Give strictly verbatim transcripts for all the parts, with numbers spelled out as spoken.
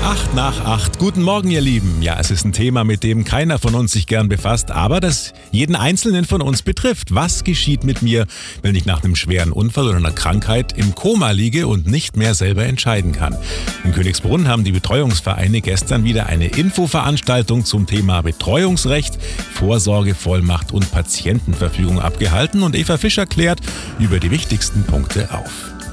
Acht nach acht. Guten Morgen, ihr Lieben. Ja, es ist ein Thema, mit dem keiner von uns sich gern befasst, aber das jeden Einzelnen von uns betrifft. Was geschieht mit mir, wenn ich nach einem schweren Unfall oder einer Krankheit im Koma liege und nicht mehr selber entscheiden kann? In Königsbrunn haben die Betreuungsvereine gestern wieder eine Infoveranstaltung zum Thema Betreuungsrecht, Vorsorgevollmacht und Patientenverfügung abgehalten und Eva Fischer klärt über die wichtigsten Punkte auf.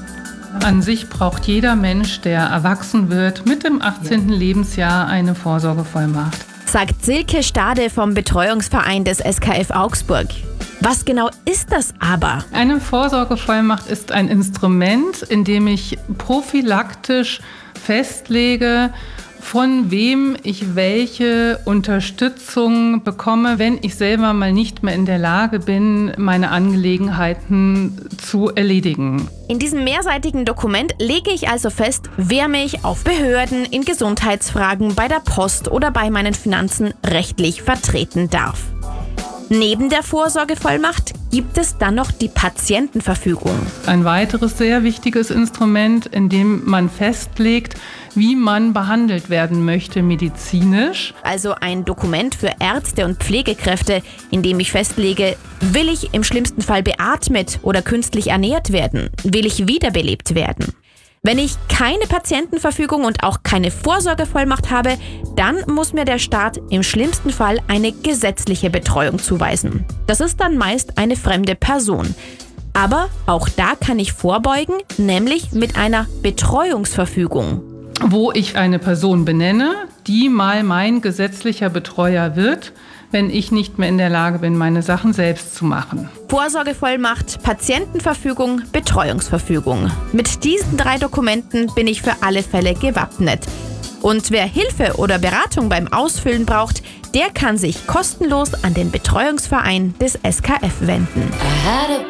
An sich braucht jeder Mensch, der erwachsen wird, mit dem achtzehnten Lebensjahr eine Vorsorgevollmacht. Sagt Silke Stade vom Betreuungsverein des S K F Augsburg. Was genau ist das aber? Eine Vorsorgevollmacht ist ein Instrument, in dem ich prophylaktisch festlege, von wem ich welche Unterstützung bekomme, wenn ich selber mal nicht mehr in der Lage bin, meine Angelegenheiten zu erledigen. In diesem mehrseitigen Dokument lege ich also fest, wer mich auf Behörden, in Gesundheitsfragen, bei der Post oder bei meinen Finanzen rechtlich vertreten darf. Neben der Vorsorgevollmacht gibt es dann noch die Patientenverfügung. Ein weiteres sehr wichtiges Instrument, in dem man festlegt, wie man behandelt werden möchte medizinisch. Also ein Dokument für Ärzte und Pflegekräfte, in dem ich festlege, will ich im schlimmsten Fall beatmet oder künstlich ernährt werden? Will ich wiederbelebt werden? Wenn ich keine Patientenverfügung und auch keine Vorsorgevollmacht habe, dann muss mir der Staat im schlimmsten Fall eine gesetzliche Betreuung zuweisen. Das ist dann meist eine fremde Person. Aber auch da kann ich vorbeugen, nämlich mit einer Betreuungsverfügung. Wo ich eine Person benenne, die mal mein gesetzlicher Betreuer wird, wenn ich nicht mehr in der Lage bin, meine Sachen selbst zu machen. Vorsorgevollmacht, Patientenverfügung, Betreuungsverfügung. Mit diesen drei Dokumenten bin ich für alle Fälle gewappnet. Und wer Hilfe oder Beratung beim Ausfüllen braucht, der kann sich kostenlos an den Betreuungsverein des S K F wenden.